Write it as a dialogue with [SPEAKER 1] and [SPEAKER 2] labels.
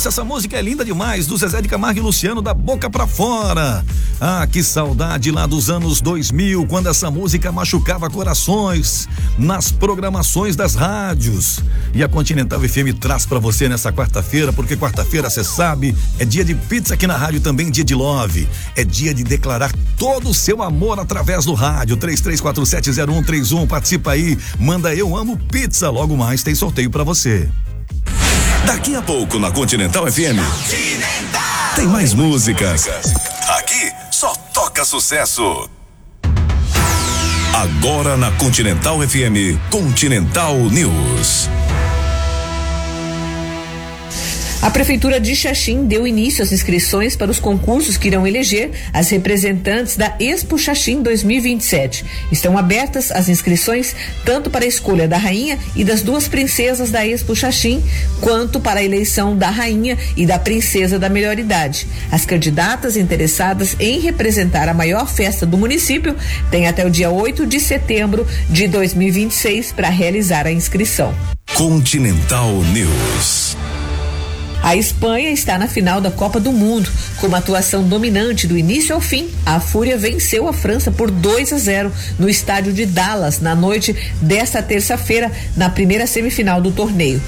[SPEAKER 1] Nossa, essa música é linda demais, do Zezé de Camargo e Luciano, Da Boca Pra Fora. Ah, que saudade lá dos anos 2000, quando essa música machucava corações nas programações das rádios. E a Continental FM traz pra você nessa quarta-feira, porque quarta-feira, você sabe, é dia de pizza aqui na rádio, também dia de love. É dia de declarar todo o seu amor através do rádio. 33470131, participa aí, manda Eu Amo Pizza, logo mais tem sorteio pra você.
[SPEAKER 2] Daqui a pouco na Continental FM tem mais músicas. Aqui só toca sucesso. Agora na Continental FM, Continental News.
[SPEAKER 3] A Prefeitura de Xaxim deu início às inscrições para os concursos que irão eleger as representantes da Expo Xaxim 2027. Estão abertas as inscrições tanto para a escolha da rainha e das duas princesas da Expo Xaxim, quanto para a eleição da rainha e da princesa da melhor idade. As candidatas interessadas em representar a maior festa do município têm até o dia 8 de setembro de 2026 para realizar a inscrição.
[SPEAKER 2] Continental News.
[SPEAKER 3] A Espanha está na final da Copa do Mundo. Com uma atuação dominante do início ao fim, a Fúria venceu a França por 2-0 no estádio de Dallas na noite desta terça-feira, na primeira semifinal do torneio.